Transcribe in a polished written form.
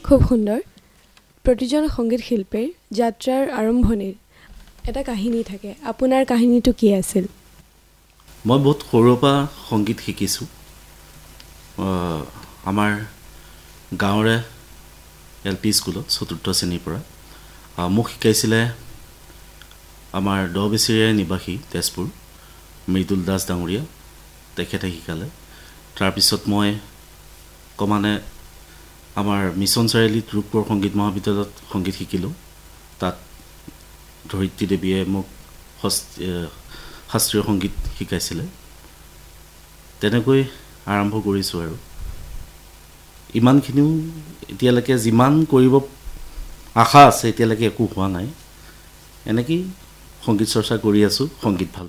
খুব সুন্দৰ। প্ৰতিজন সংগীত শিল্পীৰ যাত্ৰাৰ আৰম্ভণিৰ এটা কাহিনী থাকে। আপোনাৰ কাহিনীটো কি আছিল? মই বহুত সৰুৰ পৰা সংগীত শিকিছোঁ। আমাৰ গাঁৱৰে LP স্কুলত ৪ৰ্থ শ্ৰেণীৰ পৰা মোক শিকাইছিলে আমাৰ দহবেচেৰীয়া নিবাসী তেজপুৰ মৃদুল দাস ডাঙৰীয়া, তেখেতে শিকালে। তাৰপিছত মই কমানে আমাৰ মিছন চাৰিআলিত ৰূপকোঁৱৰ সংগীত মহাবিদ্যালয়ত সংগীত শিকিলোঁ। তাত ধৰিত্ৰী দেৱীয়ে মোক শাস্ত্ৰীয় সংগীত শিকাইছিলে। তেনেকৈ আৰম্ভ কৰিছোঁ আৰু ইমানখিনিও এতিয়ালৈকে যিমান কৰিব আশা আছে এতিয়ালৈকে একো হোৱা নাই। এনেকেই সংগীত চৰ্চা কৰি আছোঁ, সংগীত ভাল